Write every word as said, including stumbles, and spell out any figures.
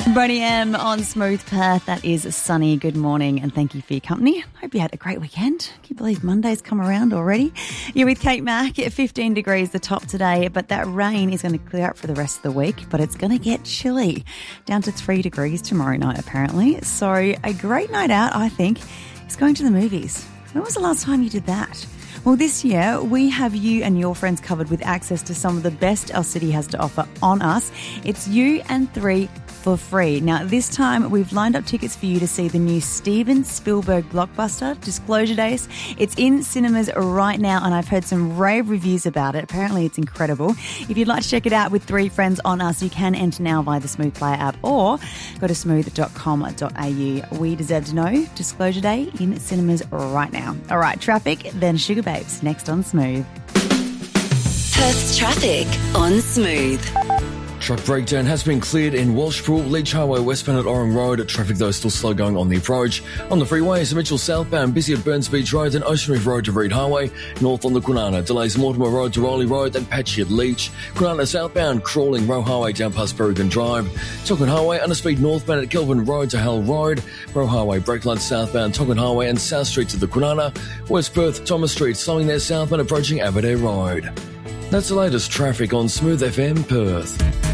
Boney M on Smooth Perth. That is sunny. Good morning and thank you for your company. Hope you had a great weekend. Can you believe Monday's come around already? You're with Kate Mack at fifteen degrees the top today, but that rain is going to clear up for the rest of the week, but it's going to get chilly. Down to three degrees tomorrow night apparently. So a great night out, I think, is going to the movies. When was the last time you did that? Well, this year, we have you and your friends covered with access to some of the best our city has to offer on us. It's you and three for free. Now, this time, we've lined up tickets for you to see the new Steven Spielberg blockbuster, Disclosure Days. It's in cinemas right now, and I've heard some rave reviews about it. Apparently, it's incredible. If you'd like to check it out with three friends on us, you can enter now via the Smooth Player app or go to smooth dot com dot a u. We deserve to know. Disclosure Day in cinemas right now. All right, traffic, then Sugar Babes, next on Smooth. Perth's traffic on Smooth. Truck breakdown has been cleared in Walshpool, Leach Highway westbound at Orring Road. Traffic though still slow going on the approach. On the freeways, Mitchell southbound busy at Burns Beach Road and Ocean Reef Road to Reed Highway. North on the Kwinana, delays Mortimer Road to Rowley Road and patchy at Leach. Kwinana southbound, crawling Roe Highway down past Berrigan Drive. Tocken Highway, underspeed northbound at Kelvin Road to Hell Road. Roe Highway, brake light southbound, Tocken Highway and South Street to the Kwinana. West Perth, Thomas Street, slowing there southbound approaching Aberdare Road. That's the latest traffic on Smooth F M Perth.